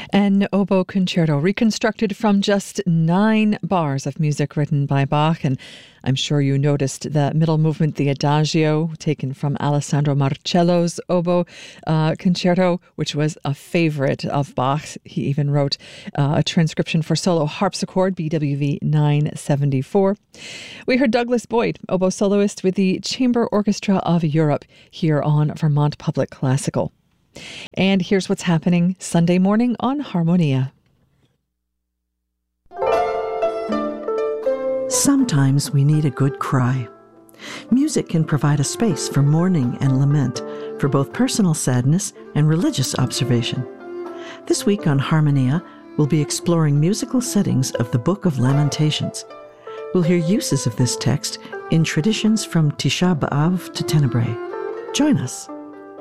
An oboe concerto reconstructed from just 9 bars of music written by Bach. And I'm sure you noticed the middle movement, the Adagio, taken from Alessandro Marcello's oboe concerto, which was a favorite of Bach's. He even wrote a transcription for solo harpsichord, BWV 974. We heard Douglas Boyd, oboe soloist with the Chamber Orchestra of Europe, here on Vermont Public Classical. And here's what's happening Sunday morning on Harmonia. Sometimes we need a good cry. Music can provide a space for mourning and lament, for both personal sadness and religious observation. This week on Harmonia, we'll be exploring musical settings of the Book of Lamentations. We'll hear uses of this text in traditions from Tisha B'Av to Tenebrae. Join us.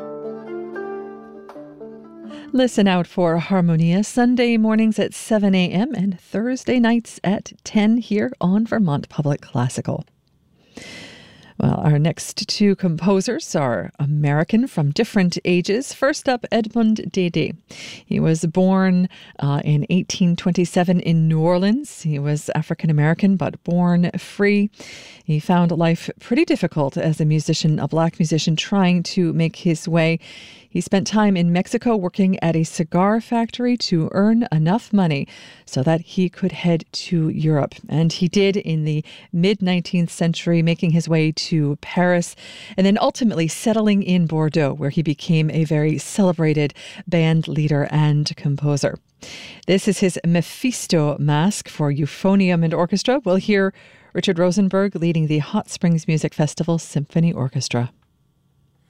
Listen out for Harmonia Sunday mornings at 7 a.m. and Thursday nights at 10 here on Vermont Public Classical. Well, our next two composers are American from different ages. First up, Edmond Dede. He was born in 1827 in New Orleans. He was African-American but born free. He found life pretty difficult as a musician, a black musician trying to make his way. He spent time in Mexico working at a cigar factory to earn enough money so that he could head to Europe. And he did in the mid-19th century, making his way to Paris and then ultimately settling in Bordeaux, where he became a very celebrated band leader and composer. This is his Mephisto Masque for euphonium and orchestra. We'll hear Richard Rosenberg leading the Hot Springs Music Festival Symphony Orchestra.